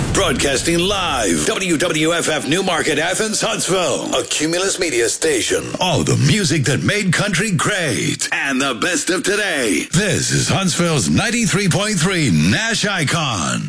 Broadcasting live. WWFF Newmarket, Athens, Huntsville. A Cumulus Media station. All the music that made country great. And the best of today. This is Huntsville's 93.3 Nash Icon.